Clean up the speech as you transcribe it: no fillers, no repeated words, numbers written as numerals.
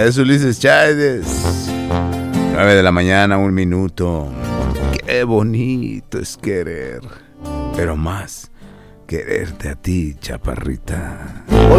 Es Ulises Chávez. 9 de la mañana, 1 minuto. Qué bonito es querer, pero más quererte a ti, chaparrita.